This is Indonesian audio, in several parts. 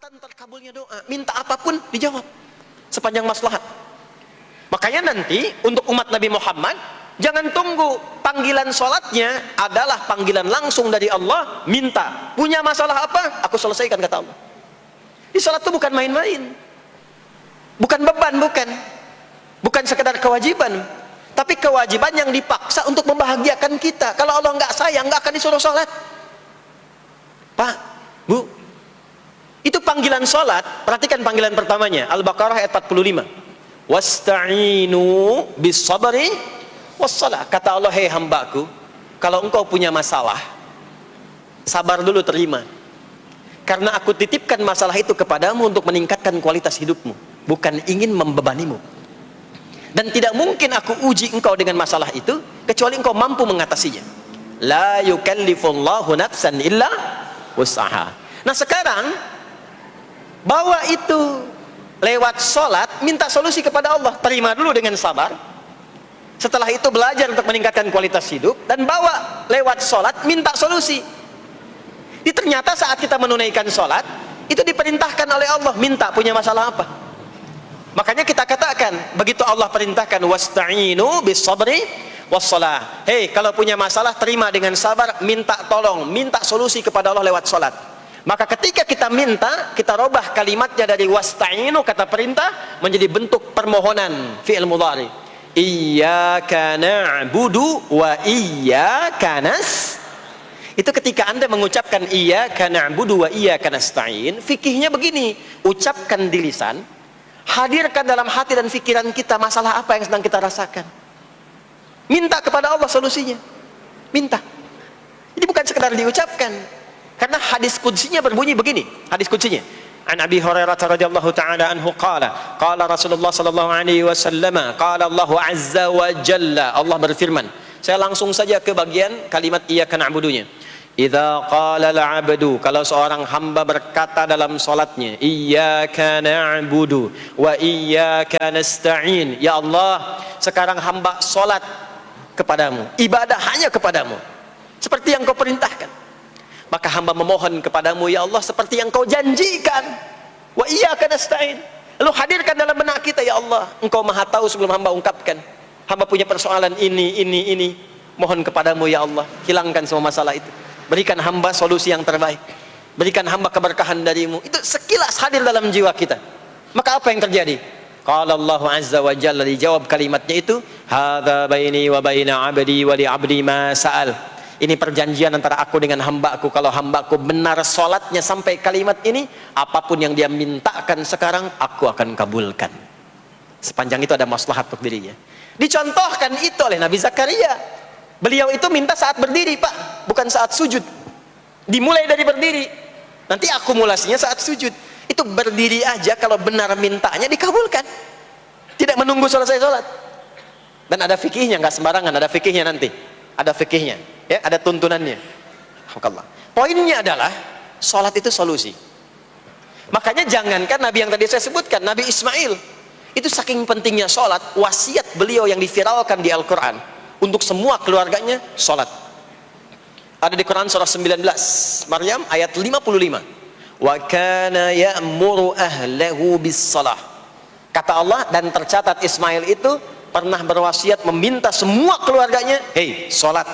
Terkabulnya doa, minta apapun dijawab sepanjang maslahat. Makanya nanti untuk umat Nabi Muhammad jangan tunggu, panggilan sholatnya adalah panggilan langsung dari Allah. Minta, punya masalah apa, aku selesaikan, kata Allah. Di sholat itu bukan main-main, bukan beban, bukan sekedar kewajiban, tapi kewajiban yang dipaksa untuk membahagiakan kita. Kalau Allah nggak sayang, nggak akan disuruh sholat. Pak, Bu, itu panggilan sholat. Perhatikan panggilan pertamanya, Al-Baqarah ayat 45. Wasta'inu bis sabri wassalah. Kata Allah, hei hambaku, kalau engkau punya masalah, sabar dulu, terima. Karena aku titipkan masalah itu kepadamu untuk meningkatkan kualitas hidupmu, bukan ingin membebanimu. Dan tidak mungkin aku uji engkau dengan masalah itu kecuali engkau mampu mengatasinya. La yukallifullahu nafsan illa wus'aha. Nah sekarang bawa itu lewat sholat, minta solusi kepada Allah, terima dulu dengan sabar. Setelah itu belajar untuk meningkatkan kualitas hidup, dan bawa lewat sholat, minta solusi. Jadi ternyata saat kita menunaikan sholat, itu diperintahkan oleh Allah, minta punya masalah apa. Makanya kita katakan, begitu Allah perintahkan, wasta'inu bis sabri wassalah. Hei, kalau punya masalah, terima dengan sabar, minta tolong, minta solusi kepada Allah lewat sholat. Maka ketika kita minta, kita robah kalimatnya dari wasta'inu, kata perintah, menjadi bentuk permohonan, fi'il mudhari. Iyyaka na'budu wa iyyaka nas. Itu ketika Anda mengucapkan iyyaka na'budu wa iyyaka nasta'in, fikihnya begini, ucapkan di lisan, hadirkan dalam hati dan pikiran kita masalah apa yang sedang kita rasakan. Minta kepada Allah solusinya. Minta. Jadi bukan sekedar diucapkan. Karena hadis qudsinya berbunyi begini, hadis qudsinya. An Abi Hurairah radhiyallahu ta'ala anhu qala, qala Rasulullah sallallahu alaihi wasallam, qala Allah azza wa jalla, Allah berfirman. Saya langsung saja ke bagian kalimat iyyaka na'budunya. Idza qala al-'abdu, kalau seorang hamba berkata dalam salatnya, iyyaka na'budu wa iyyaka nasta'in, ya Allah, sekarang hamba salat kepadamu, ibadah hanya kepadamu, seperti yang kau perintahkan. Maka hamba memohon kepadamu, ya Allah, seperti yang kau janjikan. Wa iyyaka nasta'in. Lalu hadirkan dalam benak kita, ya Allah, engkau maha tahu sebelum hamba ungkapkan. Hamba punya persoalan ini. Mohon kepadamu, ya Allah, hilangkan semua masalah itu. Berikan hamba solusi yang terbaik. Berikan hamba keberkahan darimu. Itu sekilas hadir dalam jiwa kita. Maka apa yang terjadi? Qala Allah azza wa jalla, dijawab kalimatnya itu, hadza baini wa baina 'abdi wa li 'abdi ma sa'al. Ini perjanjian antara aku dengan hambaku. Kalau hambaku benar sholatnya sampai kalimat ini, apapun yang dia mintakan sekarang, aku akan kabulkan. Sepanjang itu ada maslahat untuk dirinya. Dicontohkan itu oleh Nabi Zakaria. Beliau itu minta saat berdiri, Pak, bukan saat sujud. Dimulai dari berdiri, nanti akumulasinya saat sujud. Itu berdiri aja, kalau benar mintanya dikabulkan, tidak menunggu selesai sholat. Dan ada fikihnya, nggak sembarangan, ada fikihnya nanti. Ada fikihnya, ya, ada tuntunannya. Poinnya adalah sholat itu solusi. Makanya jangankan Nabi yang tadi saya sebutkan, Nabi Ismail itu saking pentingnya sholat, wasiat beliau yang diviralkan di Al-Quran untuk semua keluarganya, sholat. Ada di Quran surah 19 Maryam ayat 55. Wa kana ya'muru ahlahu bis salah. Kata Allah, dan tercatat Ismail itu pernah berwasiat meminta semua keluarganya, hei, sholat.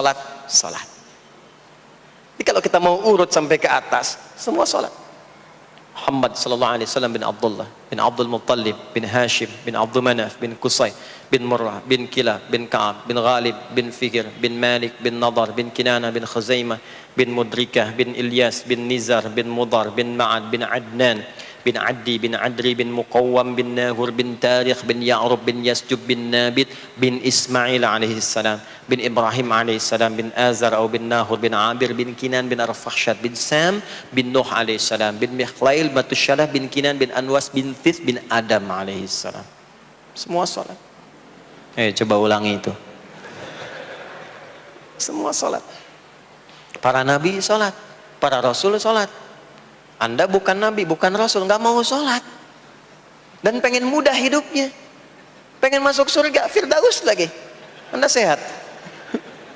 Jadi kalau kita mau urut sampai ke atas, semua sholat. Muhammad sallallahu alaihi wasallam bin Abdullah bin Abdul Muttalib bin Hashim bin Abdul Manaf bin Qusay bin Murrah bin Kilab bin Ka'ab bin Ghalib bin Fikir bin Malik bin Nadar bin Kinana bin Khuzaimah bin Mudrikah bin Ilyas bin Nizar bin Mudar bin Ma'ad bin Adnan bin Addi bin Adri bin Muqawwam bin Nahur bin Tarikh bin Ya'rub bin Yasjub bin Nabit bin Ismail alaihi salam bin Ibrahim alaihi salam bin Azar atau bin Nahur bin Abir bin Kinan bin Arfakhshad bin Sam bin Nuh alaihi salam bin Mikhlail Matusyalah bin Kinan bin Anwas bin Thith bin Adam alaihi salam. Semua salat. Coba ulangi itu. Semua salat. Para nabi salat, para rasul salat. Anda bukan nabi, bukan rasul, nggak mau sholat, dan pengen mudah hidupnya, pengen masuk surga Firdaus lagi, Anda sehat.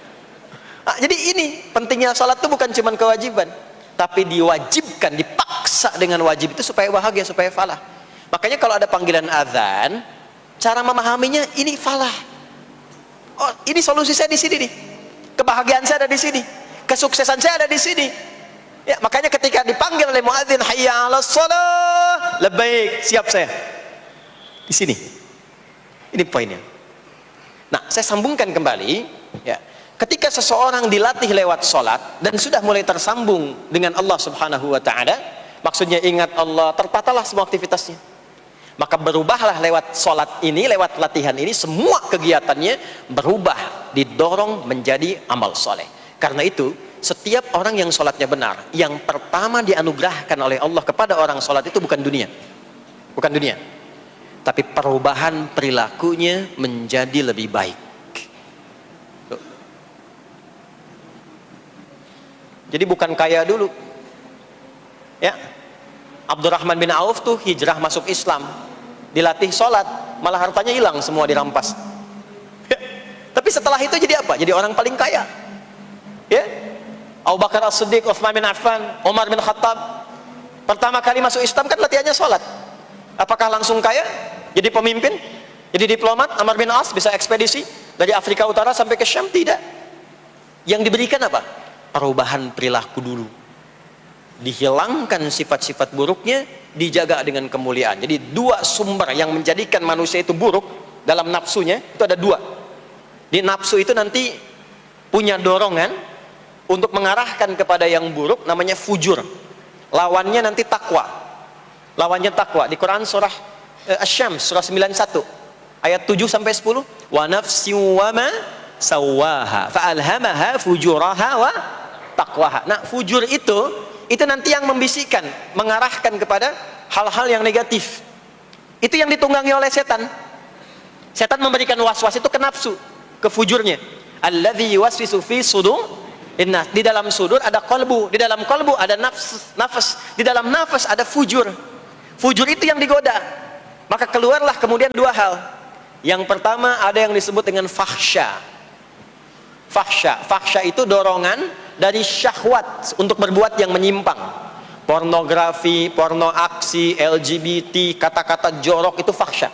Jadi ini pentingnya sholat itu bukan cuma kewajiban, tapi diwajibkan, dipaksa paksa dengan wajib itu supaya bahagia, supaya falah. Makanya kalau ada panggilan azan, cara memahaminya ini falah. Oh, ini solusi saya di sini nih. Kebahagiaan saya ada di sini. Kesuksesan saya ada di sini. Ya, makanya ketika dipanggil oleh muadzin, hayya 'alas shalah, labbaik, siap saya. Di sini. Ini poinnya. Nah, saya sambungkan kembali, ya. Ketika seseorang dilatih lewat salat dan sudah mulai tersambung dengan Allah Subhanahu wa taala, maksudnya ingat Allah, tertatalah semua aktivitasnya. Maka berubahlah lewat salat ini, lewat latihan ini, semua kegiatannya berubah, didorong menjadi amal soleh. Karena itu, setiap orang yang salatnya benar, yang pertama dianugerahkan oleh Allah kepada orang salat itu bukan dunia. Bukan dunia. Tapi perubahan perilakunya menjadi lebih baik. Jadi bukan kaya dulu. Ya. Abdurrahman bin Auf tuh hijrah masuk Islam, dilatih sholat, malah hartanya hilang semua dirampas. Ya. Tapi setelah itu jadi apa? Jadi orang paling kaya. Ya. Abu Bakar As-Siddiq, Utsman bin Affan, Umar bin Khattab, pertama kali masuk Islam kan latihannya sholat. Apakah langsung kaya? Jadi pemimpin? Jadi diplomat? Amr bin As bisa ekspedisi dari Afrika Utara sampai ke Syam? Tidak. Yang diberikan apa? Perubahan perilaku dulu. Dihilangkan sifat-sifat buruknya, dijaga dengan kemuliaan. Jadi dua sumber yang menjadikan manusia itu buruk dalam nafsunya itu ada dua. Di nafsu itu nanti punya dorongan untuk mengarahkan kepada yang buruk, namanya fujur. Lawannya nanti takwa. Lawannya takwa. Di Quran surah Asy-Syams surah 91 ayat 7 sampai 10, wa nafsi wa ma sawaha fa alhamaha fujuraha wa taqwaha. Nah, fujur itu nanti yang membisikkan, mengarahkan kepada hal-hal yang negatif. Itu yang ditunggangi oleh setan. Setan memberikan was-was itu ke nafsu, ke fujurnya. Alladzi yuwaswisu fi sudur inna. Di dalam sudur ada qalbu, di dalam qalbu ada nafas, di dalam nafas ada fujur. Fujur itu yang digoda. Maka keluarlah kemudian dua hal. Yang pertama ada yang disebut dengan fahsya. Fahsya itu dorongan dari syahwat untuk berbuat yang menyimpang. Pornografi, porno aksi, LGBT, kata-kata jorok itu fahsya.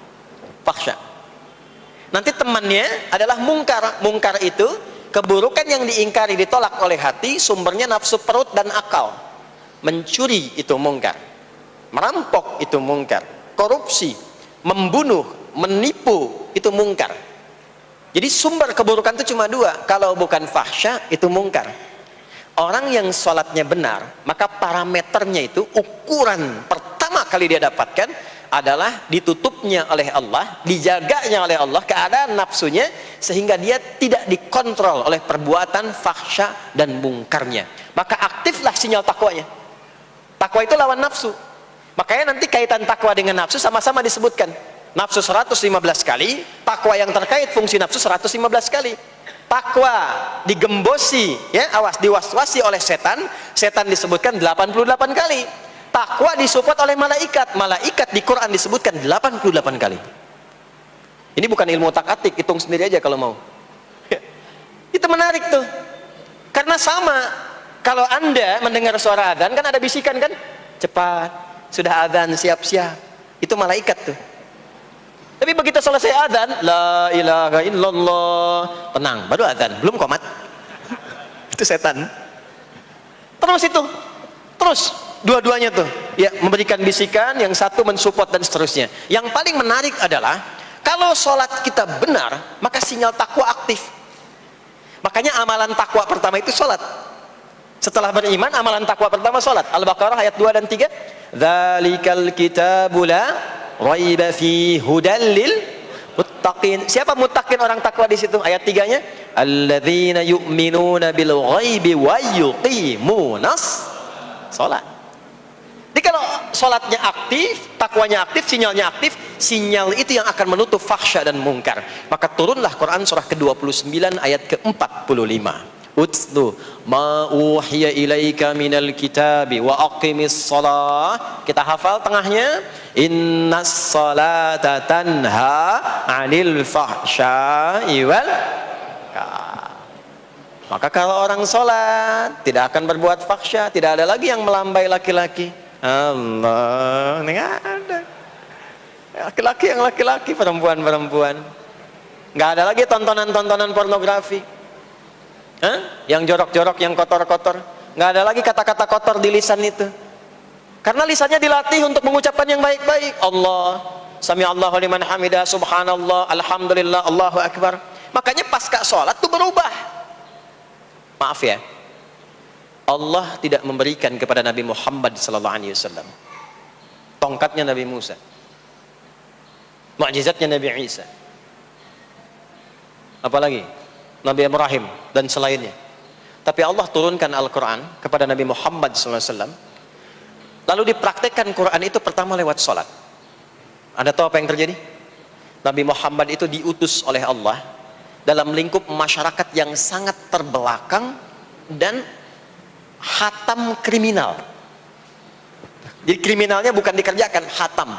Nanti temannya adalah mungkar. Mungkar itu keburukan yang diingkari, ditolak oleh hati, sumbernya nafsu perut dan akal. Mencuri itu mungkar. Merampok itu mungkar. Korupsi, membunuh, menipu itu mungkar. Jadi sumber keburukan itu cuma dua. Kalau bukan fahsya itu mungkar. Orang yang sholatnya benar, maka parameternya itu, ukuran pertama kali dia dapatkan adalah ditutupnya oleh Allah, dijaganya oleh Allah keadaan nafsunya, sehingga dia tidak dikontrol oleh perbuatan fahsya dan mungkarnya. Maka aktiflah sinyal takwanya. Takwa itu lawan nafsu. Makanya nanti kaitan takwa dengan nafsu sama-sama disebutkan. Nafsu 115 kali, takwa yang terkait fungsi nafsu 115 kali. Takwa digembosi, ya, awas, diwaswasi oleh setan, setan disebutkan 88 kali. Takwa disupport oleh malaikat, malaikat di Quran disebutkan 88 kali. Ini bukan ilmu tak-atik, hitung sendiri aja kalau mau. Itu menarik tuh. Karena sama, kalau Anda mendengar suara adzan kan ada bisikan kan? Cepat, sudah adzan, siap-siap. Itu malaikat tuh. Tapi begitu selesai adzan, la ilaha illallah, tenang, baru adzan, belum qomat. Itu setan. Terus dua-duanya tuh, ya, memberikan bisikan, yang satu mensupport dan seterusnya. Yang paling menarik adalah kalau sholat kita benar, maka sinyal takwa aktif. Makanya amalan takwa pertama itu sholat. Setelah beriman, amalan takwa pertama sholat. Al-Baqarah ayat 2 dan 3. Dzalikal kitabu la raiba fi hudal lil muttaqin. Siapa muttaqin, orang takwa di situ? Ayat 3-nya, alladzina yu'minuna bil ghaibi wa yuqimunas shalah. Jadi kalau salatnya aktif, takwanya aktif, sinyalnya aktif, sinyal itu yang akan menutup fahsya dan mungkar. Maka turunlah Quran surah ke-29 ayat ke-45. Utlu ma uhiya ilaika minal kitabi wa aqimis shalah. Kita hafal tengahnya, innas salata tanha 'anil fahsya'i wal munkar. Maka kalau orang sholat tidak akan berbuat fahsya, tidak ada lagi yang melambai laki-laki, Allah, nggak ada. Laki-laki yang laki-laki, perempuan-perempuan. Nggak ada lagi tontonan-tontonan pornografi. Yang jorok-jorok, yang kotor-kotor. Nggak ada lagi kata-kata kotor di lisan itu. Karena lisannya dilatih untuk mengucapkan yang baik-baik. Allah, sami Allahu liman hamidah, subhanallah, alhamdulillah, Allahu akbar. Makanya pasca sholat itu berubah. Maaf ya, Allah tidak memberikan kepada Nabi Muhammad SAW tongkatnya Nabi Musa, mukjizatnya Nabi Isa, apalagi Nabi Ibrahim dan selainnya. Tapi Allah turunkan Al-Quran kepada Nabi Muhammad SAW, lalu dipraktekkan Quran itu pertama lewat sholat. Anda tahu apa yang terjadi? Nabi Muhammad itu diutus oleh Allah dalam lingkup masyarakat yang sangat terbelakang dan hatam kriminal. Jadi kriminalnya bukan dikerjakan, hatam.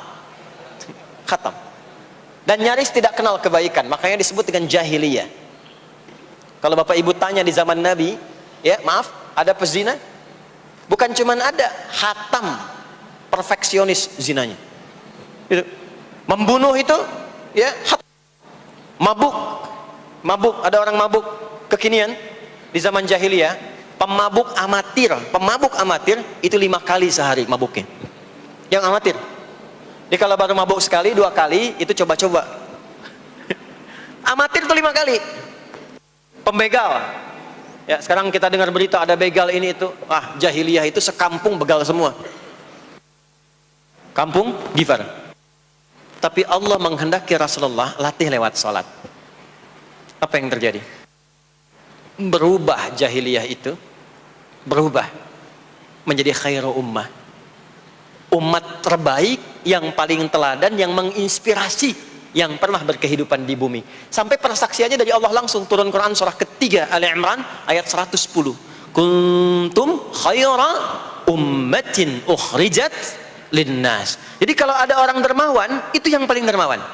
Dan nyaris tidak kenal kebaikan, makanya disebut dengan jahiliyah. Kalau Bapak Ibu tanya di zaman Nabi, ya maaf, ada pezina? Bukan cuman ada, hatam, perfeksionis zinanya. Itu. Membunuh itu, ya, mabuk, ada orang mabuk kekinian di zaman jahiliyah, pemabuk amatir itu 5 kali sehari mabuknya. Yang amatir. Jadi kalau baru mabuk sekali, 2 kali itu coba-coba. Amatir itu 5 kali. Pembegal. Ya, sekarang kita dengar berita ada begal ini itu. Jahiliyah itu sekampung begal semua. Kampung Gifar. Tapi Allah menghendaki Rasulullah latih lewat salat. Apa yang terjadi? Berubah jahiliyah itu, berubah menjadi khairu ummah. Umat terbaik yang paling teladan, yang menginspirasi, yang pernah berkehidupan di bumi. Sampai persaksiannya dari Allah langsung, turun Quran surah ketiga Ali Imran ayat 110. Kuntum khaira ummatin ukhrijat linnas. Jadi kalau ada orang dermawan, itu yang paling dermawan.